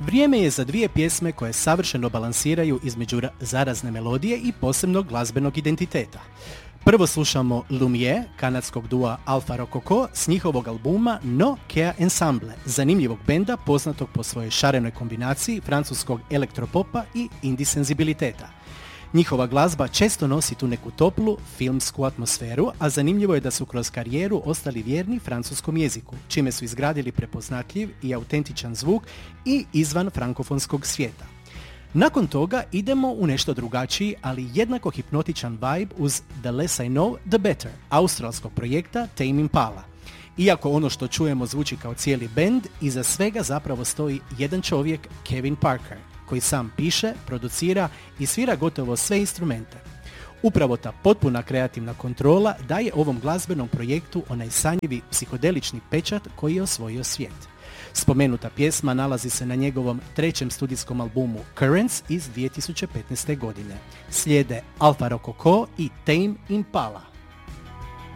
Vrijeme je za dvije pjesme koje savršeno balansiraju između zarazne melodije i posebnog glazbenog identiteta. Prvo slušamo Lumiere, kanadskog dua Alfa Rococo, s njihovog albuma No Kea Ensemble, zanimljivog benda poznatog po svojoj šarenoj kombinaciji francuskog elektropopa i indie senzibiliteta. Njihova glazba često nosi tu neku toplu, filmsku atmosferu, a zanimljivo je da su kroz karijeru ostali vjerni francuskom jeziku, čime su izgradili prepoznatljiv i autentičan zvuk i izvan frankofonskog svijeta. Nakon toga idemo u nešto drugačiji, ali jednako hipnotičan vibe uz The Less I Know, The Better, australskog projekta Tame Impala. Iako ono što čujemo zvuči kao cijeli bend, iza svega zapravo stoji jedan čovjek, Kevin Parker, koji sam piše, producira i svira gotovo sve instrumente. Upravo ta potpuna kreativna kontrola daje ovom glazbenom projektu onaj sanjivi psihodelični pečat koji je osvojio svijet. Spomenuta pjesma nalazi se na njegovom trećem studijskom albumu Currents iz 2015. godine. Slijede Alfa Rococo i Tame Impala.